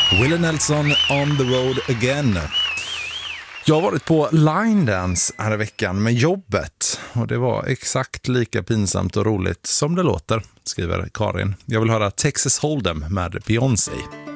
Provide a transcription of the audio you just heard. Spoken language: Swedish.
Willie Nelson, On the Road Again. Jag har varit på line dance här i veckan med jobbet och det var exakt lika pinsamt och roligt som det låter, skriver Karin. Jag vill höra Texas Hold'em med Beyoncé.